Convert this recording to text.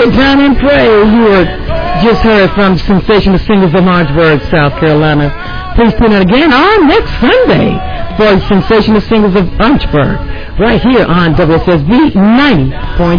Get down and pray. You were just heard from Sensational Singers of Orangeburg, South Carolina. Please tune in again on next Sunday for Sensational Singers of Orangeburg, right here on WSSB 90.3.